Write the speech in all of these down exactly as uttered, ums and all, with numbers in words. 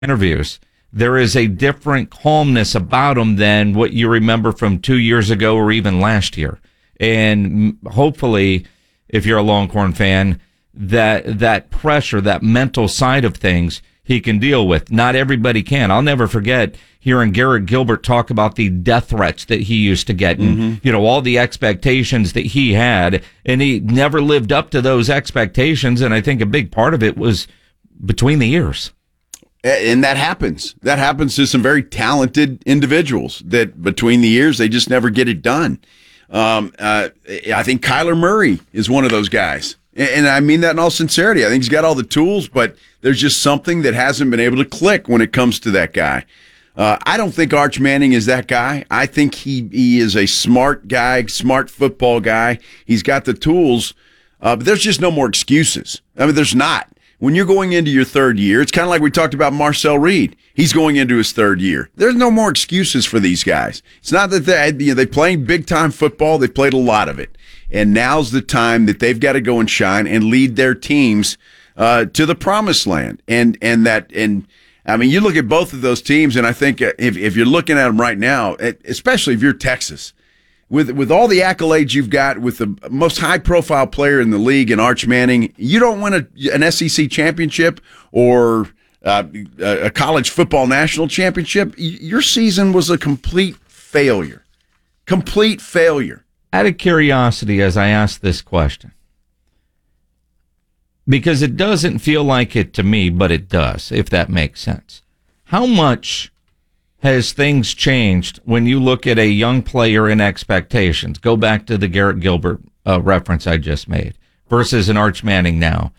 interviews. There is a different calmness about him than what you remember from two years ago or even last year. And hopefully, if you're a Longhorn fan, that that pressure, that mental side of things, he can deal with. Not everybody can. I'll never forget hearing Garrett Gilbert talk about the death threats that he used to get and, mm-hmm. you know, all the expectations that he had, and he never lived up to those expectations. And I think a big part of it was between the ears. And that happens. That happens to some very talented individuals that between the years, they just never get it done. Um, uh, I think Kyler Murray is one of those guys. And I mean that in all sincerity. I think he's got all the tools, but there's just something that hasn't been able to click when it comes to that guy. Uh, I don't think Arch Manning is that guy. I think he, he is a smart guy, smart football guy. He's got the tools, uh, but there's just no more excuses. I mean, there's not. When you're going into your third year, it's kind of like we talked about Marcel Reed. He's going into his third year. There's no more excuses for these guys. It's not that they, you know, they playing big-time football. They played a lot of it. And now's the time that they've got to go and shine and lead their teams uh, to the promised land. And and that and I mean, you look at both of those teams, and I think if if you're looking at them right now, especially if you're Texas, with with all the accolades you've got, with the most high-profile player in the league in Arch Manning, you don't win a, an S E C championship or uh, a college football national championship, your season was a complete failure. Complete failure. Out of curiosity, as I ask this question, because it doesn't feel like it to me, but it does, if that makes sense. How much has things changed when you look at a young player in expectations? Go back to the Garrett Gilbert uh, reference I just made versus an Arch Manning now.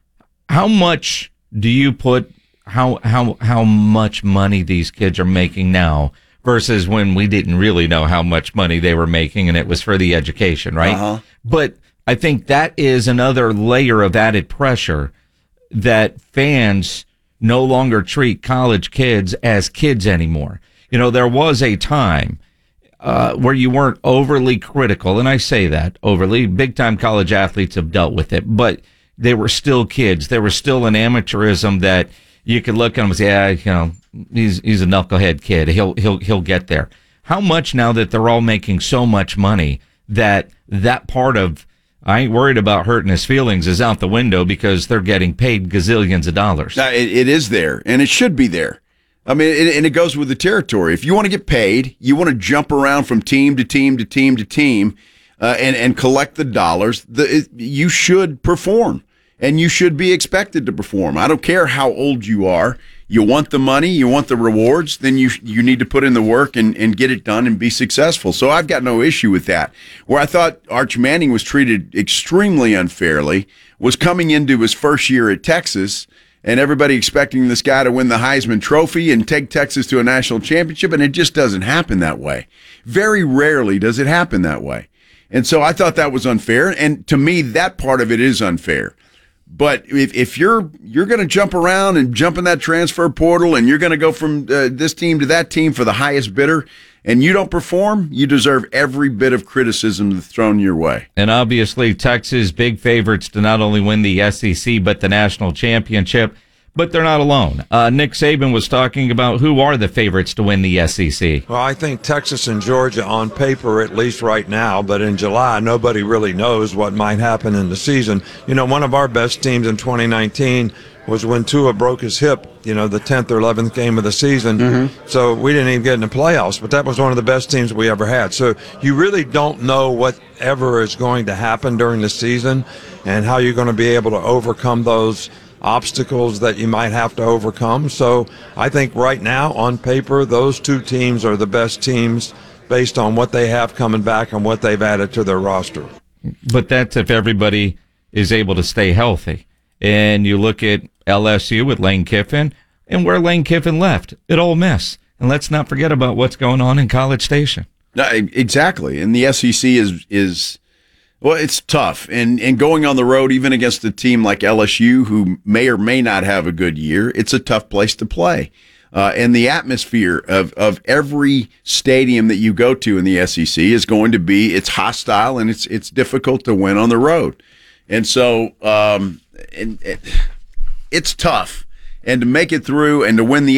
How much do you put, how, how, how much money these kids are making now versus when we didn't really know how much money they were making and it was for the education, right? Uh-huh. But I think that is another layer of added pressure that fans no longer treat college kids as kids anymore. You know, there was a time uh, where you weren't overly critical, and I say that overly. Big-time college athletes have dealt with it, but they were still kids. There was still an amateurism that you could look at them and say, yeah, you know, he's he's a knucklehead kid. He'll he'll he'll get there. How much now that they're all making so much money that that part of I ain't worried about hurting his feelings is out the window because they're getting paid gazillions of dollars. Now, it, it is there, and it should be there. I mean, it, and it goes with the territory. If you want to get paid, you want to jump around from team to team to team to team uh, and, and collect the dollars, the, it, you should perform, and you should be expected to perform. I don't care how old you are. You want the money, you want the rewards, then you you need to put in the work and, and get it done and be successful. So I've got no issue with that. Where I thought Arch Manning was treated extremely unfairly was coming into his first year at Texas and everybody expecting this guy to win the Heisman Trophy and take Texas to a national championship, and it just doesn't happen that way. Very rarely does it happen that way. And so I thought that was unfair, and to me, that part of it is unfair. But if, if you're you're going to jump around and jump in that transfer portal and you're going to go from uh, this team to that team for the highest bidder and you don't perform, you deserve every bit of criticism that's thrown your way. And obviously Texas, big favorites to not only win the S E C but the national championship. But they're not alone. Uh, Nick Saban was talking about who are the favorites to win the S E C. Well, I think Texas and Georgia on paper, at least right now, but in July, nobody really knows what might happen in the season. You know, one of our best teams in twenty nineteen was when Tua broke his hip, you know, the tenth or eleventh game of the season. Mm-hmm. So we didn't even get in the playoffs, but that was one of the best teams we ever had. So you really don't know whatever is going to happen during the season and how you're going to be able to overcome those obstacles that you might have to overcome. So I think right now, on paper, those two teams are the best teams based on what they have coming back and what they've added to their roster. But that's if everybody is able to stay healthy. And you look at L S U with Lane Kiffin and where Lane Kiffin left at Ole Miss. And let's not forget about what's going on in College Station. Exactly. And the S E C is is well, it's tough, and and going on the road, even against a team like L S U, who may or may not have a good year, it's a tough place to play. Uh, and the atmosphere of, of every stadium that you go to in the S E C is going to be, it's hostile, and it's it's difficult to win on the road. And so um, and, and it's tough. and to make it through and to win the